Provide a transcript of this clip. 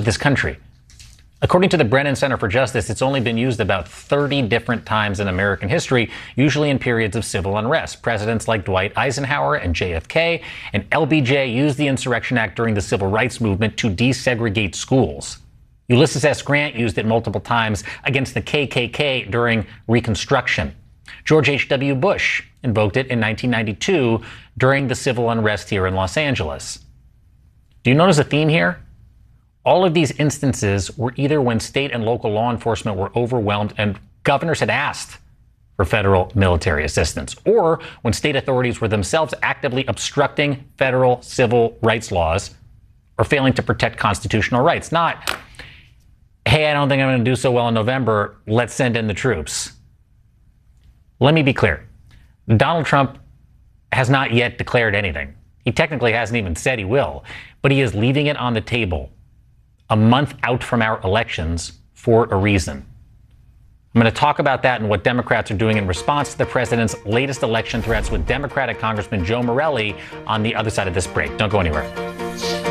this country. According to the Brennan Center for Justice, it's only been used about 30 different times in American history, usually in periods of civil unrest. Presidents like Dwight Eisenhower and JFK and LBJ used the Insurrection Act during the Civil Rights Movement to desegregate schools. Ulysses S. Grant used it multiple times against the KKK during Reconstruction. George H.W. Bush invoked it in 1992 during the civil unrest here in Los Angeles. Do you notice a theme here? All of these instances were either when state and local law enforcement were overwhelmed and governors had asked for federal military assistance, or when state authorities were themselves actively obstructing federal civil rights laws or failing to protect constitutional rights. Not, hey, I don't think I'm going to do so well in November, let's send in the troops. Let me be clear. Donald Trump has not yet declared anything. He technically hasn't even said he will, but he is leaving it on the table a month out from our elections for a reason. I'm going to talk about that and what Democrats are doing in response to the president's latest election threats with Democratic Congressman Joe Morelle on the other side of this break. Don't go anywhere.